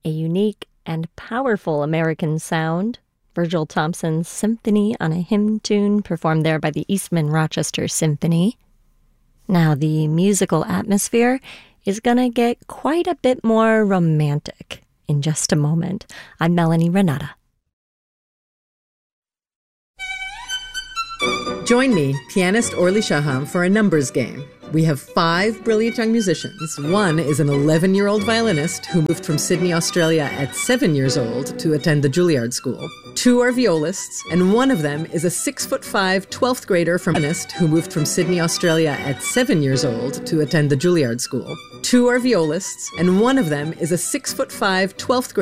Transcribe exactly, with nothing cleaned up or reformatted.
a unique and powerful American sound. Virgil Thompson's Symphony on a Hymn Tune, performed there by the Eastman Rochester Symphony. Now, the musical atmosphere is going to get quite a bit more romantic in just a moment. I'm Melanie Renata. Join me, pianist Orly Shaham, for a numbers game. We have five brilliant young musicians. One is an eleven-year-old violinist who moved from Sydney, Australia at seven years old to attend the Juilliard School. Two are violists, and one of them is a six-foot-five twelfth grader from pianist who moved from Sydney, Australia at seven years old to attend the Juilliard School. Two are violists, and one of them is a six-foot-five twelfth grader